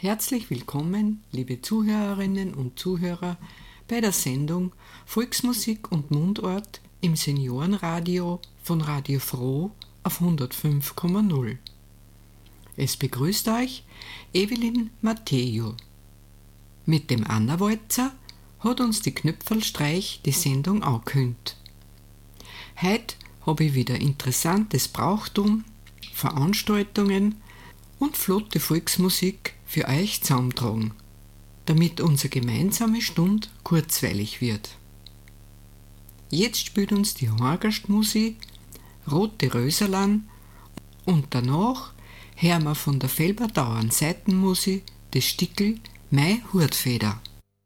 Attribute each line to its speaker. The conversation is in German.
Speaker 1: Herzlich willkommen, liebe Zuhörerinnen und Zuhörer, bei der Sendung Volksmusik und Mundart im Seniorenradio von Radio Froh auf 105,0. Es begrüßt euch Evelyn Matteo. Mit dem Anna-Walzer hat uns die Knöpfelstreich die Sendung angekündigt. Heute habe ich wieder interessantes Brauchtum, Veranstaltungen und flotte Volksmusik für euch zusammentragen, damit unsere gemeinsame Stunde kurzweilig wird. Jetzt spielt uns die Horgerstmusik Rote Röserlan und danach hören wir von der Felberdauern Seitenmusik das Stickel Mei Hurtfeder.